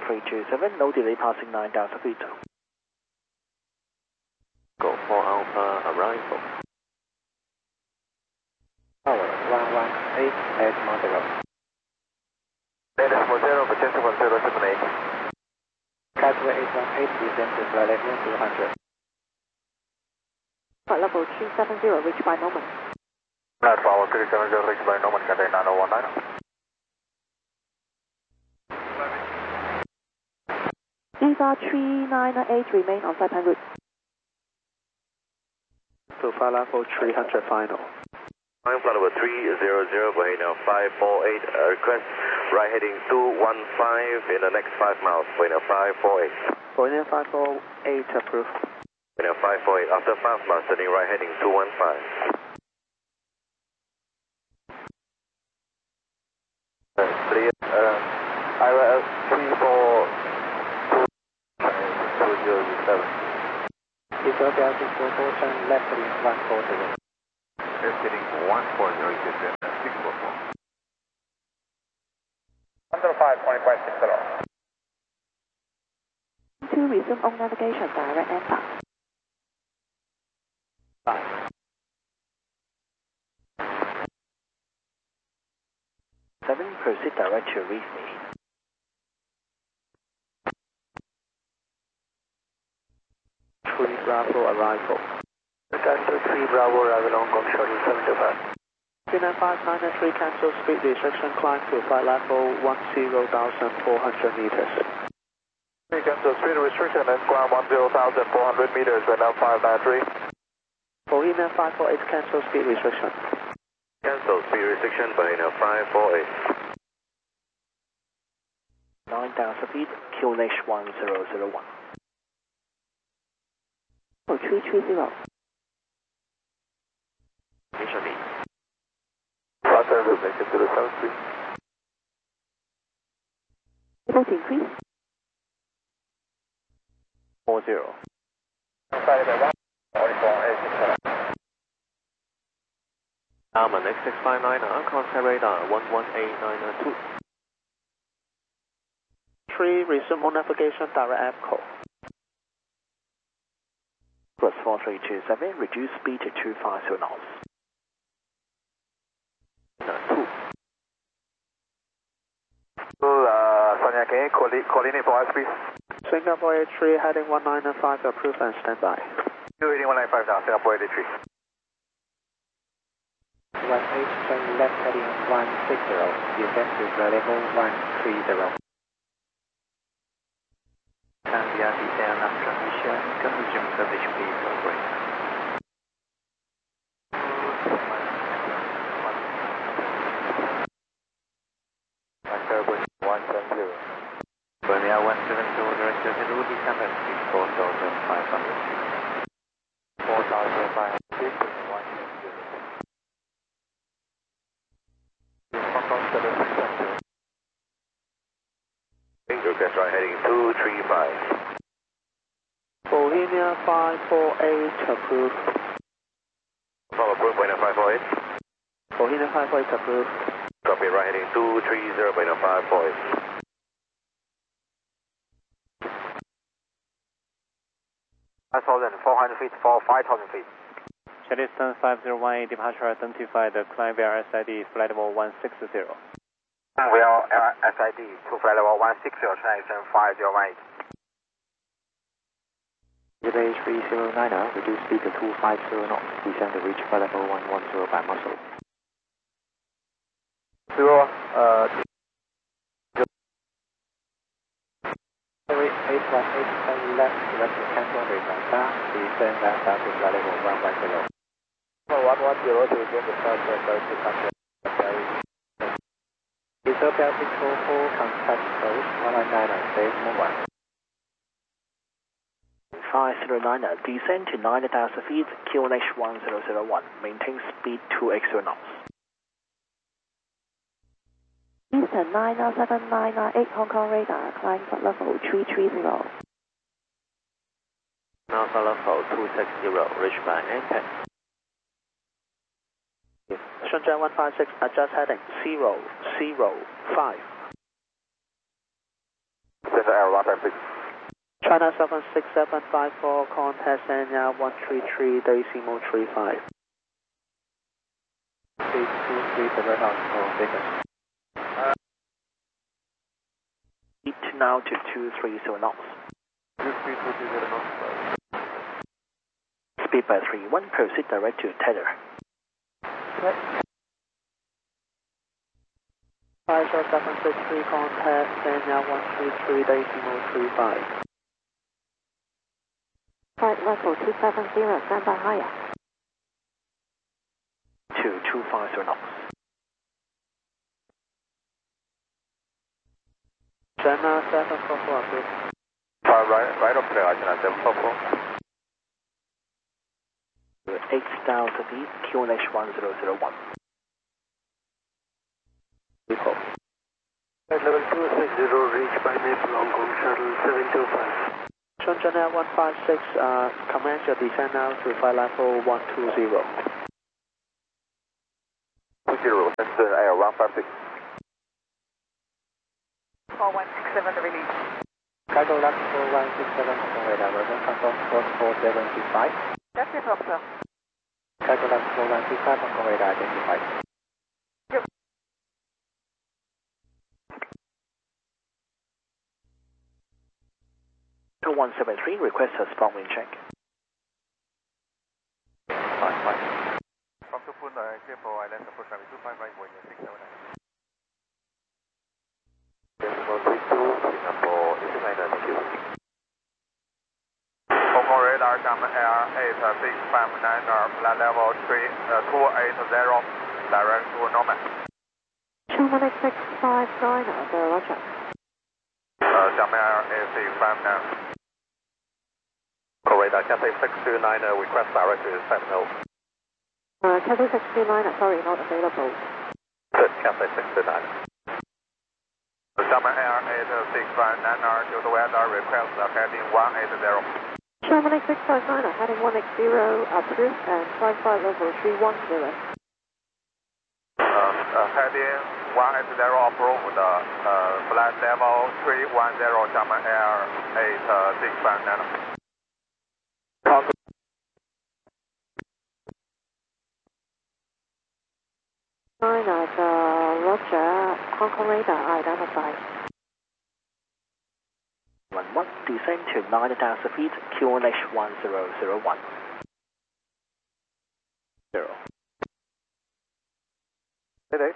4327, no delay passing 9,000 feet. Go for Alpha arrival. Tower 118 at Montego. Decimal 0, potential 1078. Catway 818, descend to flight level 200. Flight level 270, reach by moment. Flight level 370, reach by moment, contain 9019. EVA 398, remain on site en route. To flight level 300 final. Flight level 300, Boeing 548, request right heading 215 in the next 5 miles, Boeing 548. Boeing 548 approved. Boeing 548, after 5 miles, turning right heading 215. Clear, IRS 342, 2007. Ethiopia 644, turn left heading 140. Left heading 140, descend 644. 105, 2560. To resume on navigation, direct and back. 7, proceed direct to reach me. Bravo arrival. Castle 3 Bravo arrival on Hong Kong shuttle 725. 39593 cancel speed restriction, climb to flight level 10,400 meters. Cancel speed restriction and climb 10,400 meters, right now 593. Boeing 548 cancel speed restriction. Cancel speed restriction, Boeing 548. 9,000 feet, QNH 1001. 330. Initially. Faster to make it to the south street. Able to increase. 40. Arman X659, contact radar 118992. 3, resume on navigation, direct app call. Plus 4327, reduce speed to 250 knots. 2. Can you coordinate for us, please? Singapore 83, heading 1995, approved and standby. 28195 now, Singapore 83. 18, turn left heading 160, descend to level 130. Cambia the airline transmission, can resume service please, operator. Turbo 170. Bermuda 170, direct to Hello, December 4,500 feet. 4,500 feet, 170. Hong Kong shuttle 670. Request right heading 235. Boeing 548 approved. Follow approved, Boeing 548. Boeing 548 approved. Copy, right heading 230, Boeing 548. 5,400 feet for 5,000 feet. Jet distance 5018, departure identified, climb via SID, flight level 160. We are SID to flight level 160, transition 5018. Delay 309, reduce speed to 250 knots, descend to reach flight level 110 by muscle. 0, 818, turn left, direct to cancel Uganda, descend left down to flight level 110. 110 to get the start to country. Ethiopia 644, contact coast 199, save mobile. 509, descend to 90,000 feet, QNH 1001, maintain speed 2x knots. Eastern 97998, Hong Kong radar, climb flight level 330. Now flight level 260, reach by NCAP. Shenzhen 156, adjust heading 005. Center 156. China 76754, contact Sanya 133 decimal 35. 823 the red house for Vegas. Speed now to 230 knots. Speed by 31, proceed direct to tether. Right. 50763, contact Sanya 133 decimal 35. Flight level 270, stand by higher. 2250 knots. China 744. Right up there, China 744. 8,000 feet, QNH 1001. Depot. Flight level 260, reach by Maple Hong Kong Shuttle 725. Shenzhen 156, commence your descent now to flight level 120. 20, that's Air 156. 4167 release. Cargo left 4167, radar, return confirm 4765. That's it, officer. Cargo left 4165, radar identified. 2173, request a spot wind check. Fine. From 2 Poon, careful, island support traffic 25 right, going 679. Decimal 32, Singapore 89, thank you. Hong Kong radar, German Air 8659, flight level 280, direct to normal. German 8659, the Roger. German Air 8659. Radar, Cathay 629, request direct to 70. Cathay 629, sorry, not available. Cathay 629. German Air 8659, due to weather, request heading 180. German 8659, heading 180, approved, and flight flight level 310. Heading 180 approved, flight level 310, German Air 8659. China, the Roger, Hong Kong radar identified. 11, descend to 9,000 feet, QNH 1001. 0. 88.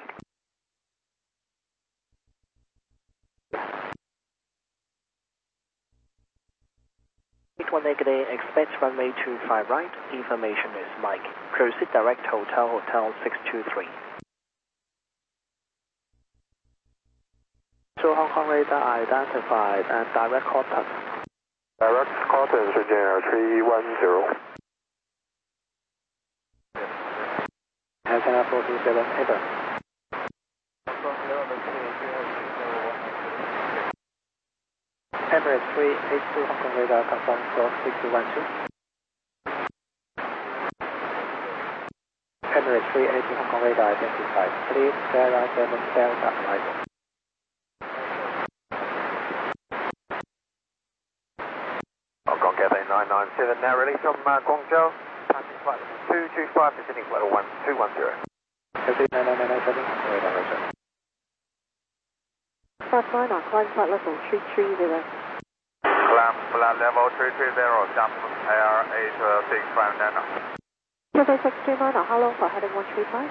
One negative, expect runway 25 right, information is Mike. Proceed direct Hotel 623. So Hong Kong radar identified and direct contact. Direct contact, Shenzhen Air 310. China 427, enter. Emirates 382 Hong Kong radar confirm source 6212. Emirates 382 Hong Kong radar identified. Please Sierra 7 Delta arrival. Hong Kong Cathay 997, now release from Guangzhou. Passing flight 225, descending flight 1210. Cathay 9997, radar roger. 59, climb flight level 330. Climb flight level 330, jump Air 8659. Cathay 629, how long for heading 135?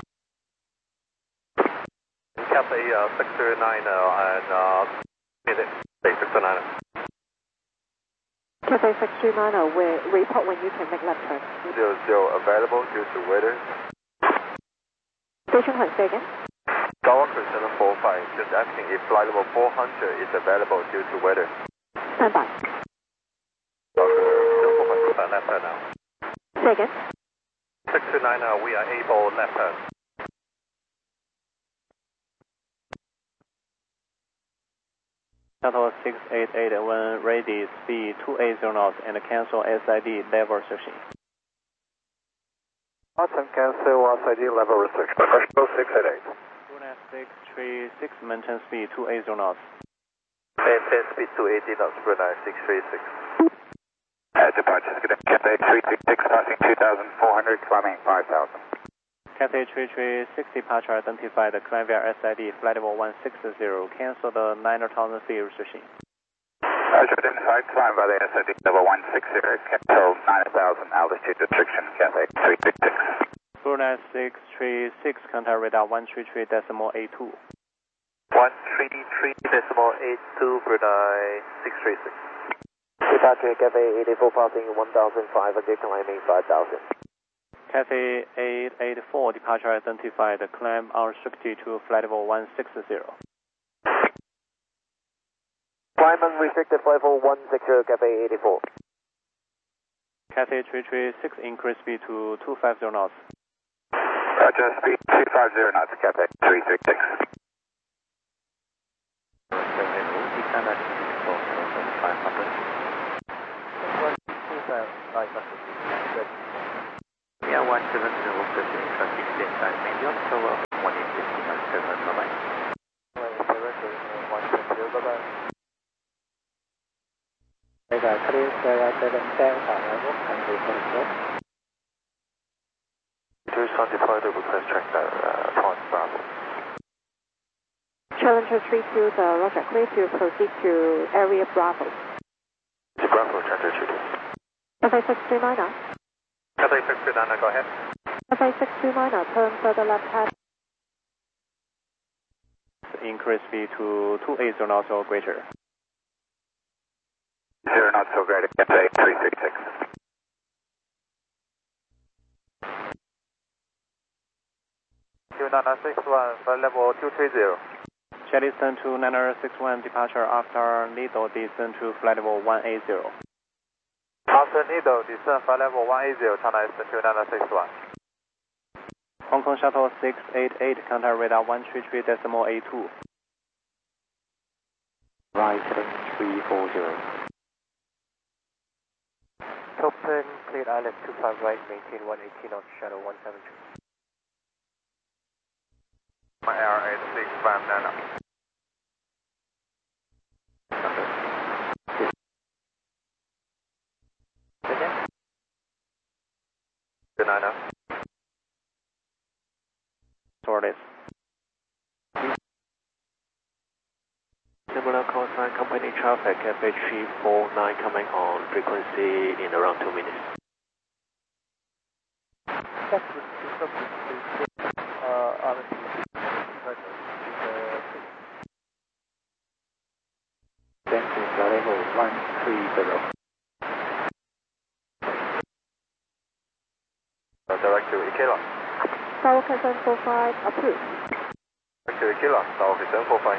Cathay 629 and 629. Cathay 629, report when you can make left turn. Still available due to weather. Station height, say again. Tower crew 745, just asking if flight level 400 is available due to weather. Stand by. Tower crew 745, left turn now. Say again. 629, we are able left turn. Shuttle 688 when ready, speed 280 knots and cancel SID level restriction. Awesome, cancel SID level restriction. Shuttle 688. 636, maintain speed 280 knots. Maintain speed 280 knots, Brunei 636. Departure is good. Cathay 336, passing 2,400, climbing 5,000. Cathay 336 departure identified, climb via SID, flight level 160, cancel the 9,000 feet restriction. Roger, identified, climb by the SID level 160, cancel 9,000 altitude restriction, Cathay 336. Brunei 636, contact radar 133.82. 133.82, Brunei 636. Departure Cathay 84, passing 1,500, climbing 5,000. Cathay 884, departure identified, climb unrestricted to flight level 160. Climb unrestricted, flight level 160, Cathay 84. Cathay 336, increase speed to 250 knots. Roger, speed 250 knots, Cathay 336. Yeah, 170 position, traffic same time, medium, so 1850 knots, bye-bye. 170, bye-bye. Radar 307 Delta, level, country code. Tucson deployed the request track upon Bravo. Challenger 32, Roger, clear to proceed to area Bravo. Bravo, Challenger 32. Cathay 629, Cathay 629, go ahead. Cathay 629, turn further left hand. Increase speed to 280 knots or greater. 0 knots or greater, Cathay 336. flight level 230. Jet descent to 9061, departure after Lido, descent to flight level 180. After Nido, descend flight level 180, China Eastern to 961. Hong Kong Shuttle 688, contact radar 133.82. Right, heading 340. Top 10, clear island 25 right, maintain 180 knots, shadow 172. Air 865 Nana. Good night now. Sorted. Similar call sign, company traffic, Cathay 349 coming on frequency in around 2 minutes. Descent to level 130. Direct to Ikela. Falcon 745, approved. Direct to Ikela, Falcon 745.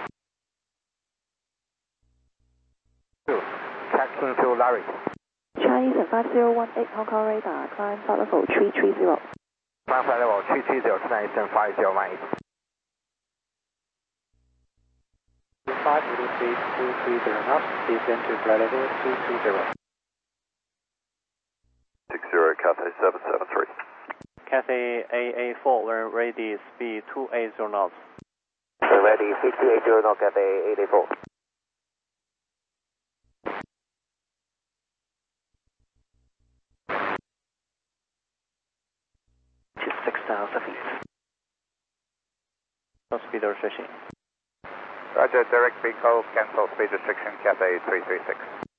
Captain to Larry. Chinese at 5018 Hong Kong radar, climb flight level 330. Climb flight level 330, China Eastern 5018. 5 with speed 230 knots, descent to flight level 220. 60 Cathay 773. Cathay AA4, when ready, speed 280 knots. Ready, 680 knots, Cathay 84. To 6,000 feet. No speed restriction. Roger, direct vehicle, cancel speed restriction, Cathay 336.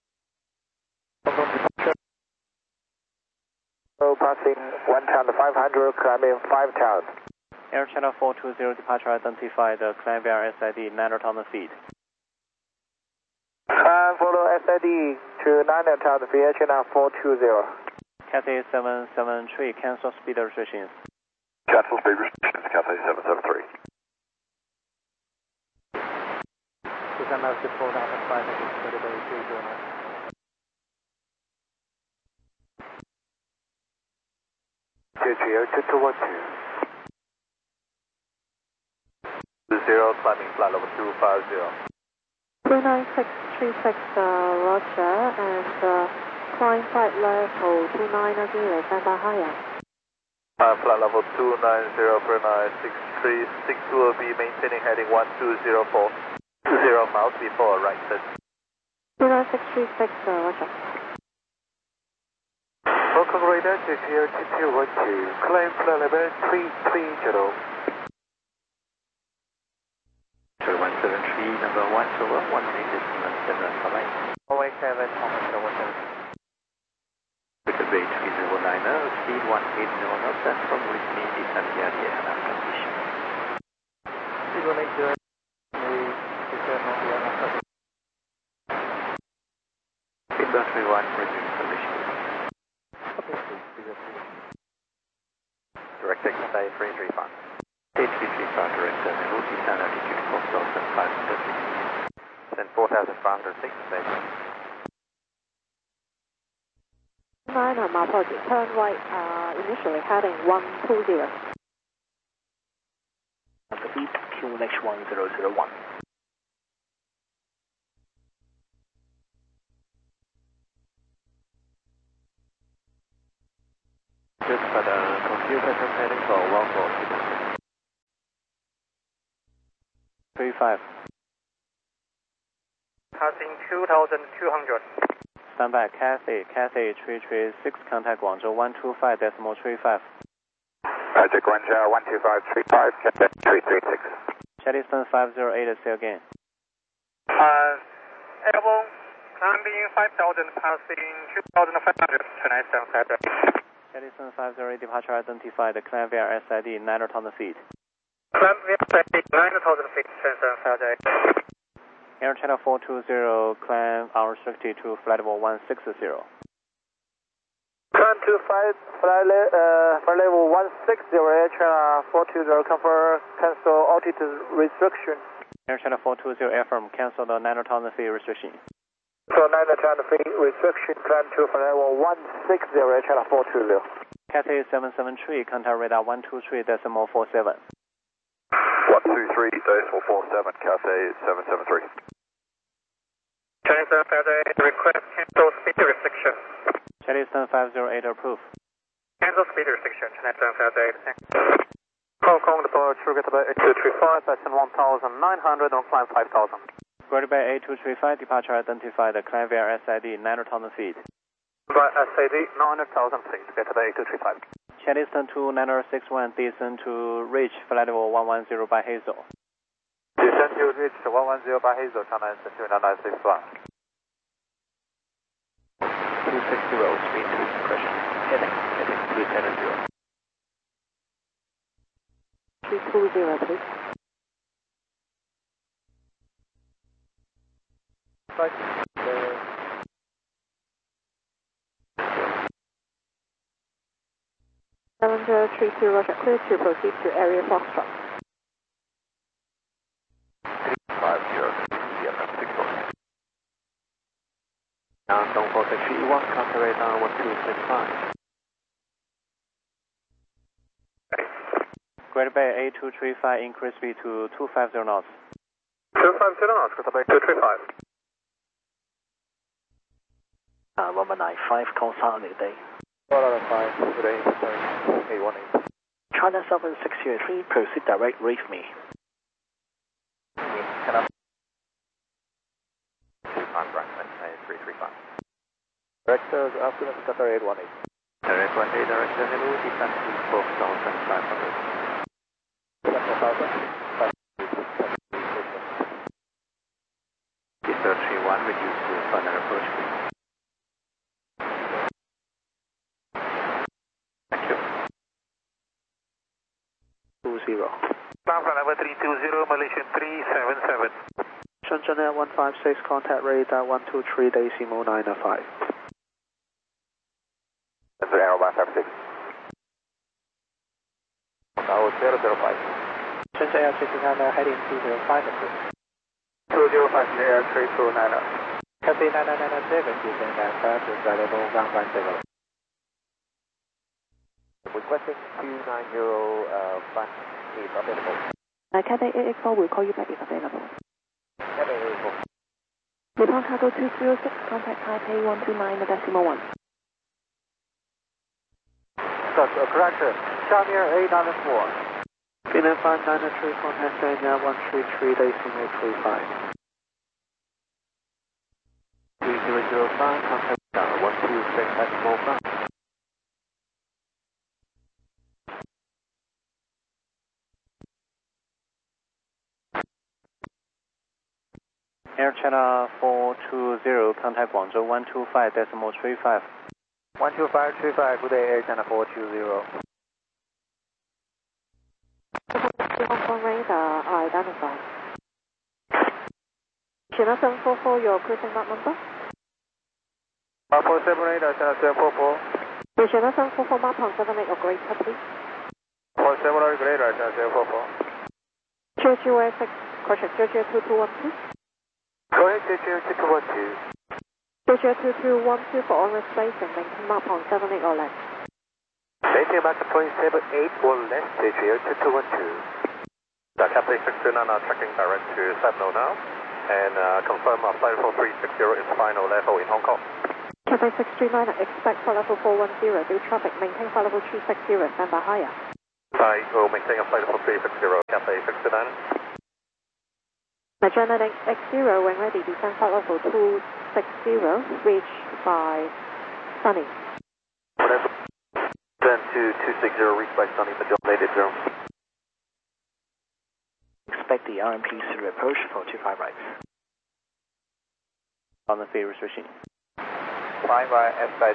Passing 1,500, climbing 5,000. Air Channel 420, departure identified, climb via SID 9,000 feet. Follow SID to 9,000 feet, Air Channel 420. Cathay 773, cancel speed restrictions. Cancel speed restrictions, Cathay 773. Descent master 4,500, level 309. JGO 2212. 20, climbing flight level 250. 29636, Roger, and climb flight level 290, stand by higher. Flight level 290, Brunei 636 will be maintaining heading 1204. 2 20 miles before right turn. 29636, roger. Hong Kong radar to clear 2212, climb flight level 330. 173, number 121, 187, 487, Thomas 017. With the Bay 3090, speed 180 knots, and from with me, descend the area and condition. Speed 180, descend on the area. Speed 131, resume condition. Direct exit Bay 335. 8335, direct turn, descend altitude 4,500 feet. Then 4,506, station. 9, my apologies, turn right, initially heading 120. The feed QNH 1001. Good for the computer heading for 140. 35. Passing 2,200. Stand by, Cathay 336, contact Guangzhou 125.35. Roger, Guangzhou 12535, Cathay 336. Chat distance 508, say again. Airborne, climbing 5,000, passing 2,500, tonight on Saturday. Chat distance 508, departure identified, climb via SID 9,000 feet. Climb via SID 9,000 feet, transfer Saturday. Air channel 420, climb unrestricted to flight level 160. Climb to flight level 160, Air channel 420, confirm cancel altitude restriction. Air channel 420, affirm, cancel the 9,000 feet restriction. So 9,000 feet restriction, climb to flight level 160, Air channel 420. Cathay 773, contact radar 123.47. 123.47, Cathay 773. Chinese Saturday, request cancel speed restriction. Chat distance 508, approve. Cancel speed restriction, Chinese Saturday. Hong Kong, departure, get about 8235, that's in 1,900, on climb 5,000. Greater Bay 8235, departure identified, climb via SID 9,000 feet. By SID 9,000 feet, get about 8235. Chat distance 2961, descend to reach flight level 110 by Hazel. Descend to reach 110 by Hazel, China 2996 flight. 260, speed 2 suppression. Heading 370. 320, please. Challenger 32, roger, clear to proceed to area Foxtrot. 50, CFM 64. Now, don't forget 31, contact radar 1265. Greater Bay 8235, increase speed to 250 knots. 250 knots, get about 235. 1195, call sign a day. 405, good day, 818. China 7603, proceed direct, reach me. Can I? 25 Brandon, 335. Directors, afternoon, Qatar 818. Direct 18, director hello, descend to 4,500. 7,000. Desert 31, reduce to final approach speed. Thank you. 20. Ground level 320, Malaysian 377. Shenzhen Air 156, contact radar 123, decimal 905. Shenzhen Air 156. Now 005. Shenzhen Air 69, heading 205, please. 205, Air 3290. Cathay 9997, descend and flight to flight level 110. Requesting 290 flight is available. Cathay 884 will call you back if available. Cathay 884. Nippon Cargo 206, contact Taipei 129.1. That's correct. China 894. Finland 593, contact Sanya 133, decimal 35. 3005, contact 126.45. Air China 420, contact Guangzhou 125.35. 12535, good day, Air China 420. Hong Kong radar identified. China 744, your cruising map number? 47 radar, China 744. China 744 map on 78 or greater, please. 47 radar, China 744. 0086, correction, 002212. Correct, 002212. 002212 for on-rest spacing, maintain map on 78 or less. Maintain map 0.78 or less, 002212. Cathay 629 tracking direct to Sabno now, and confirm flight level 360 is final level in Hong Kong. Cathay 639, expect flight level 410, do traffic, maintain flight level 360, stand by higher. Will maintain a flight level 360, Cathay 629. Magenta X0, when ready, descend flight level 260, reach by Sunny. Descend to 260, reach by Sunny, Magenta 80. Expect the RMP to approach for 25 rights. On the Cirrus machine. Flying by SID.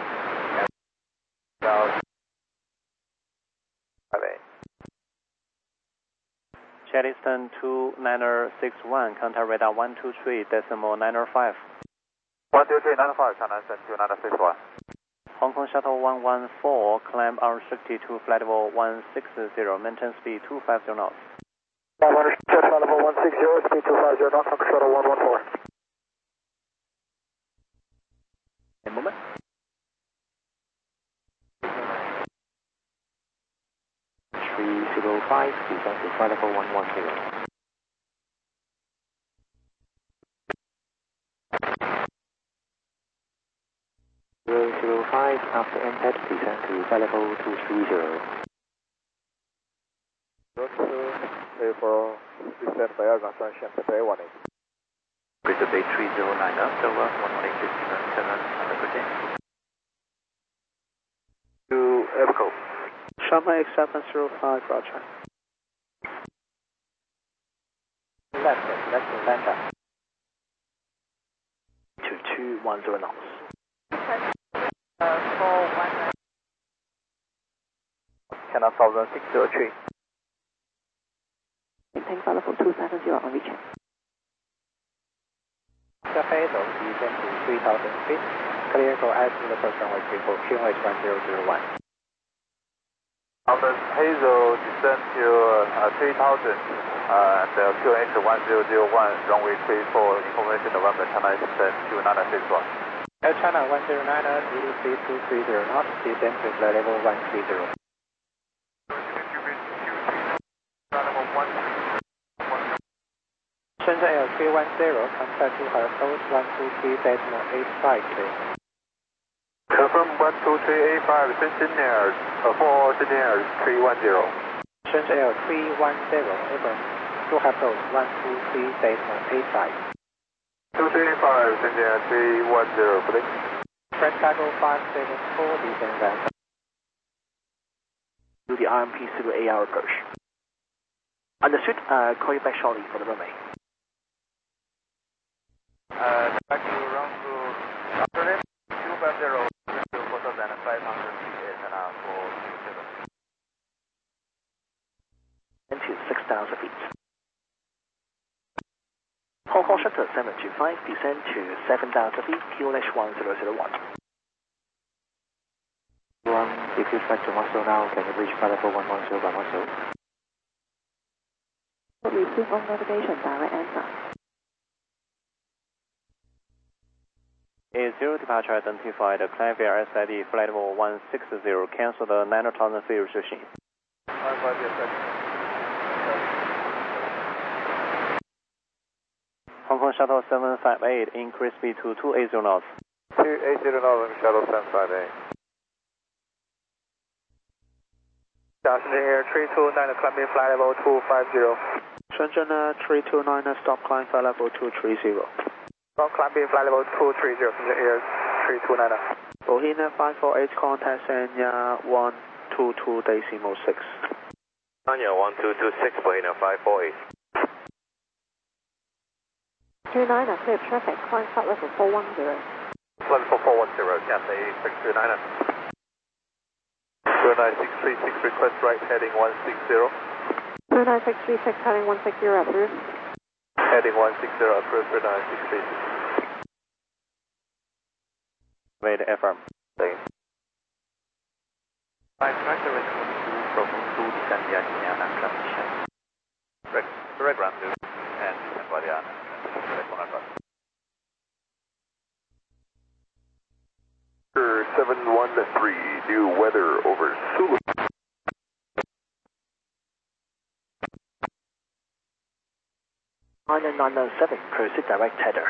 Cheliston 2961, contact radar 123.905. 123.905, China 2961. Hong Kong Shuttle 114, climb unrestricted to flight level 160, maintain speed 250 knots. 100, flight level 160, speed 250 knots, Hong Kong Shuttle 114. A moment. (305), descend to flight level 110. (005), after impact, descend to flight level 230. 234, descend by Argon Sunshine, Taipei 180. Greater Bay 309 up, over 118.7 on the good day. To Abaco. Shanghai 705, roger. Left Atlanta. To 210 knots. 419. China 1603. Maintain flight level 270 on reaching. Cathay descend to 3000 feet. Clear for asking the first runway 34, QNH 1001. Albert Hazel descend to 3000 and QNH 1001, runway 34, information November China descend to 961. Air China 109, speed 230 knots, descend to flight level 130. Shenzhen Air 310, contact to Harcourt 123.85, please. Confirm 12385, Shenzhen Air, 4 Shenzhen Air 310. Shenzhen Air 310, over to Harcourt 123.85. 2385, Shenzhen Air 310, please. French Cargo 574, descend then. Do the RMP through 8-hour approach. Understood, call you back shortly for the runway. Back to round to Australia, 250, 4,500 feet, and 427. Into 6,000 feet. Hong Kong Shuttle 725, descend to 7,000 feet, QNH 1001. Decrease back to Moscow now, can you reach flight level 110 by Moscow? Receive on navigation, direct answer. A0 departure identified, climb via SID, flight level 160, cancel the 9,000 feet restriction. Hong Kong Shuttle 758, increase speed to 280 knots. 280 knots, Shuttle 758. Shenzhen Air 329, climbing flight level 250. Shenzhen 329, stop climb flight level 230. Columbia flight level 230 from the air 3290. Bohina 548 contact Sanya 122.6. Sanya 1226, Bohina 548. 29, clear traffic, climb flight level 410. Level 410, Cathay 629. 09636, request right heading 160. 09636, heading 160, approved. Heading 160, approved 09636. Wait, affirm. Thanks. By track the response to from 2 descend the Adriana transmission. Direct run to and descend by the Adriana. Direct 713, new weather over Sulu. Niner 907, proceed direct tether.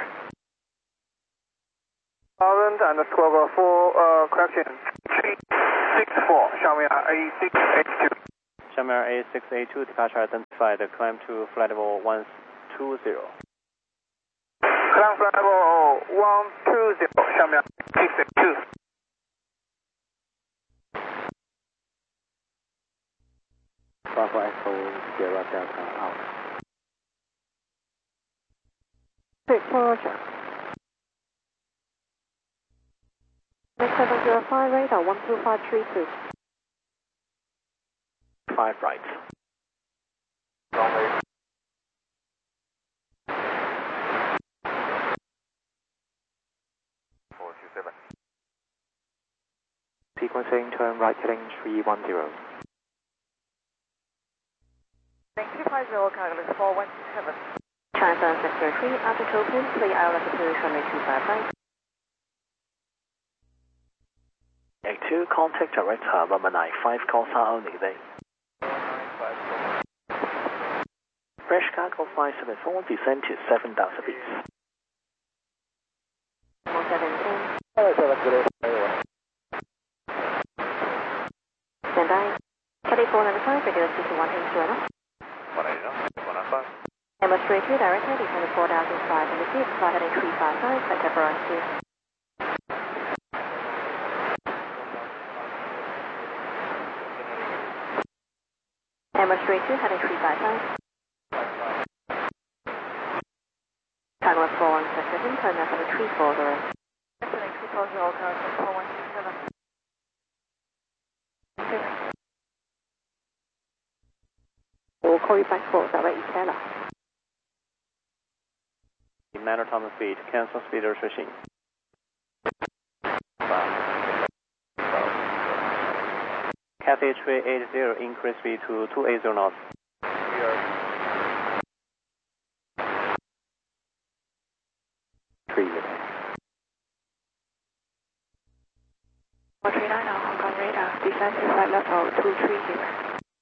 Current and squawk 4, correction 364, Xiaomi A682. Xiaomi A682 departure identified, climb to flight level 120. Climb flight level 120, Xiaomi A682. Bravo Echo Sierra Delta out. Quick Roger. Next 705, radar 12532. 5 right. Runway. Sequencing turn right heading 310. Thank you, 50 Catalyst 4167. Transfer sector 3, after open, 3 hour altitude, runway 255. A2, contact direct runway 95, calls are only then. Fresh cargo 574, descend to 7,000 feet. 1710. Hello, 7 Stand by. Kelly 495, radio speed to 180. 180, 195. Emma 32, direct heading 24,500 feet, flight heading 355, vector for us 2. Emma 32, heading 355. Conway 4167, turn left heading 340. Yesterday, 240 Catalyst 4167. We'll call you back for direct Estella. Matter Thomas speed, cancel speed restriction. Cathay 380, increase speed to 280 knots. We are 3. 139 Hong Kong radar, descend to flight level 230.